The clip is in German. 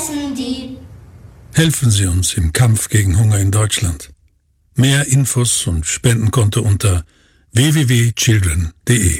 essen die. Helfen Sie uns im Kampf gegen Hunger in Deutschland. Mehr Infos und Spendenkonto unter www.children.de